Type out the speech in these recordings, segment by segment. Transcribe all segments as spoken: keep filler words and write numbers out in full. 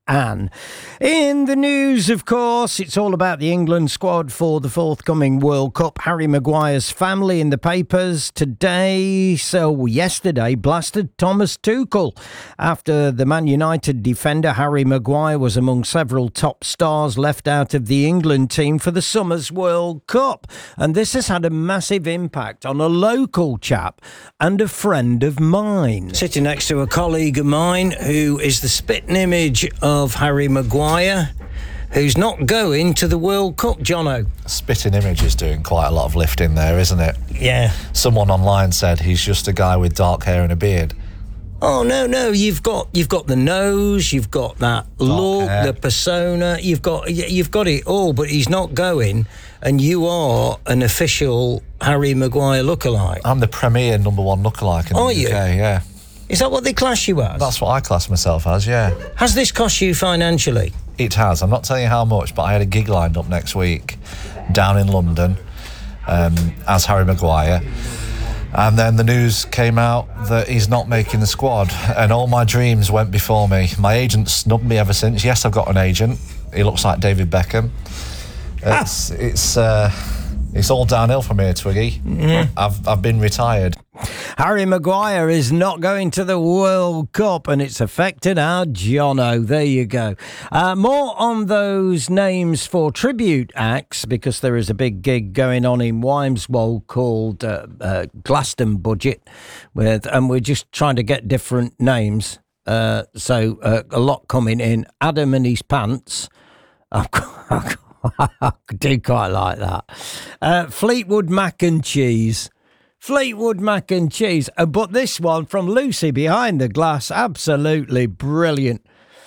Anne. In the news, of course, it's all about the England squad for the forthcoming World Cup. Harry Maguire's family in the papers today, so yesterday, blasted Thomas Tuchel after the Man United defender Harry Maguire was among several top stars left out of the England team for the summer's World Cup. And this has had a massive impact on a local chap and a friend of mine. Sitting next to a colleague of mine who is the spitting image of Harry Maguire, who's not going to the World Cup, Jono. Spitting image is doing quite a lot of lifting there, isn't it? Yeah. Someone online said he's just a guy with dark hair and a beard. Oh no, no! You've got you've got the nose, you've got that dark look, hair. The persona. You've got you've got it all, but he's not going, and you are an official Harry Maguire lookalike. I'm the premier number one lookalike in are the U K. You? Yeah. Is that what they class you as? That's what I class myself as, yeah. Has this cost you financially? It has. I'm not telling you how much, but I had a gig lined up next week down in London um, as Harry Maguire. And then the news came out that he's not making the squad, and all my dreams went before me. My agent snubbed me ever since. Yes, I've got an agent. He looks like David Beckham. It's, ah. it's, uh, it's all downhill from here, Twiggy. Mm. I've, I've been retired. Harry Maguire is not going to the World Cup, and it's affected our Jono. There you go. Uh, more on those names for tribute acts, because there is a big gig going on in Wymeswold called uh, uh, Glaston Budget, with, and we're just trying to get different names. Uh, so uh, a lot coming in. Adam and his pants. I've got, I do quite like that. Uh, Fleetwood Mac and Cheese. Fleetwood Mac and Cheese. Uh, but this one from Lucy behind the glass, absolutely brilliant.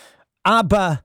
Abba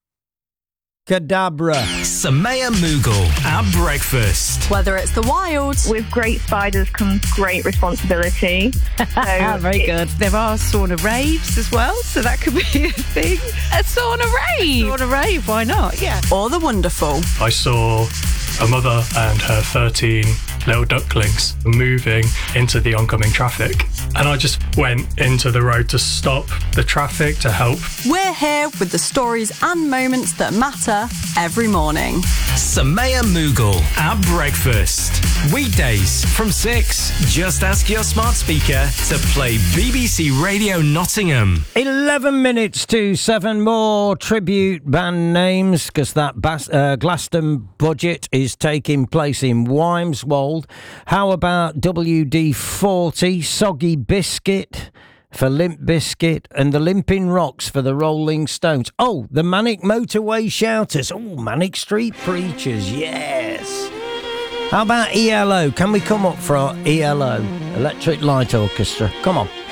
Cadabra. Samaya Mughal at breakfast. Whether it's the wild. With great spiders comes great responsibility. So very good. There are sauna raves as well, so that could be a thing. A sauna rave. A sauna rave, why not? Yeah. Or the wonderful. I saw a mother and her thirteen little ducklings moving into the oncoming traffic, and I just went into the road to stop the traffic to help. We're here with the stories and moments that matter every morning. Samaya Mughal at breakfast. Weekdays from six. Just ask your smart speaker to play B B C Radio Nottingham. eleven minutes to seven. More tribute band names, because that Bas- uh, Glaston Budget is taking place in Wymeswold. How about W D forty, Soggy Biscuit for Limp Bizkit, and the Limping Rocks for the Rolling Stones? Oh, the Manic Motorway Shouters. Oh, Manic Street Preachers, yes. How about E L O? Can we come up for our E L O, Electric Light Orchestra? Come on.